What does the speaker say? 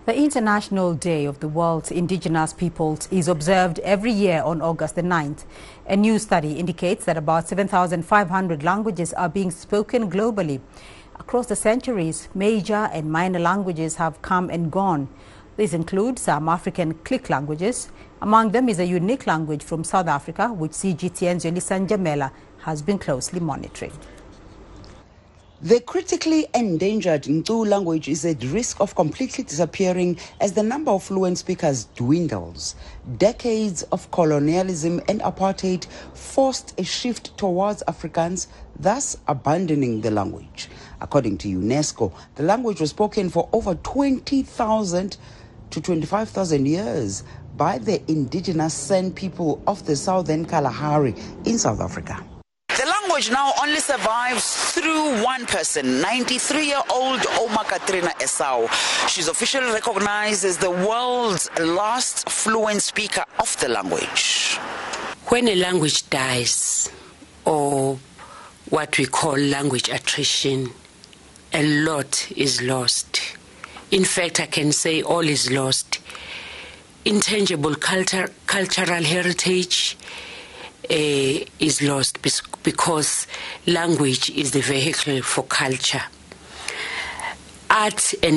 The International Day of the World's Indigenous Peoples is observed every year on August the 9th. A new study indicates that about 7,500 languages are being spoken globally. Across the centuries, major and minor languages have come and gone. These include some African click languages. Among them is a unique language from South Africa, which CGTN's Yolisa Njamela has been closely monitoring. The critically endangered Ntu language is at risk of completely disappearing as the number of fluent speakers dwindles. Decades of colonialism and apartheid forced a shift towards Afrikaans, thus abandoning the language. According to UNESCO, the language was spoken for over 20,000 to 25,000 years by the indigenous San people of the southern Kalahari in South Africa. The language now only survives through one person, 93-year-old Oma Katrina Esau. She's officially recognized as the world's last fluent speaker of the language. When a language dies, or what we call language attrition, a lot is lost. In fact, I can say all is lost. Intangible cultural heritage is lost because language is the vehicle for culture. Art and